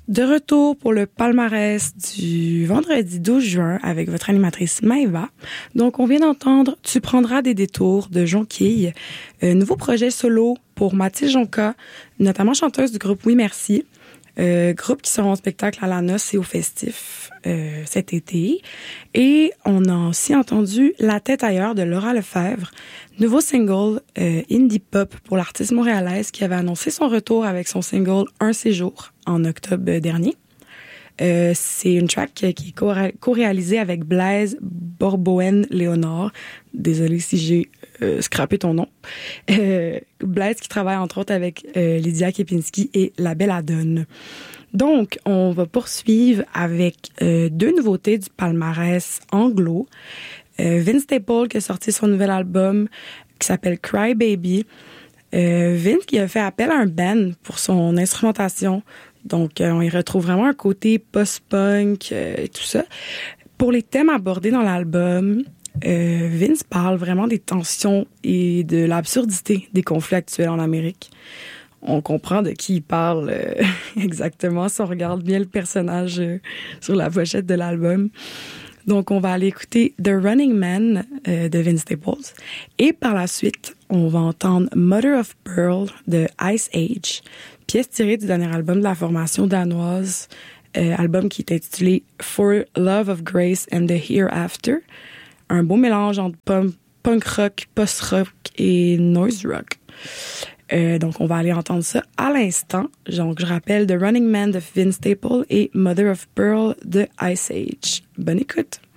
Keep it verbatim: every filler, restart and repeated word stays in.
De retour pour le palmarès du vendredi douze juin avec votre animatrice Maëva. Donc, on vient d'entendre « Tu prendras des détours » de Jonquille, un nouveau projet solo pour Mathilde Jonca, notamment chanteuse du groupe Oui Merci, euh, groupe qui sera en spectacle à la Noce et au Festif euh, cet été. Et on a aussi entendu « La tête ailleurs » de Laura Lefebvre, nouveau single euh, indie pop pour l'artiste montréalaise qui avait annoncé son retour avec son single « Un séjour » en octobre dernier. Euh, c'est une track qui est co-réalisée avec Blaise Borboen-Léonard. Désolée si j'ai euh, scrappé ton nom. Euh, Blaise qui travaille entre autres avec euh, Lydia Kepinski et La Belladone. Donc, on va poursuivre avec euh, deux nouveautés du palmarès anglo. Euh, Vince Staples qui a sorti son nouvel album qui s'appelle Cry Baby. Euh, Vince qui a fait appel à un band pour son instrumentation. Donc, euh, on y retrouve vraiment un côté post-punk euh, et tout ça. Pour les thèmes abordés dans l'album, euh, Vince parle vraiment des tensions et de l'absurdité des conflits actuels en Amérique. On comprend de qui il parle euh, exactement si on regarde bien le personnage euh, sur la pochette de l'album. Donc, on va aller écouter The Running Man euh, de Vince Staples. Et par la suite, on va entendre Mother of Pearl de Ice Age, pièce tirée du dernier album de la formation danoise, euh, album qui est intitulé For Love of Grace and the Hereafter. Un beau mélange entre punk, punk rock, post-rock et noise rock. Euh, donc, on va aller entendre ça à l'instant. Donc, je rappelle The Running Man de Vince Staples et Mother of Pearl de Ice Age. Bonne écoute!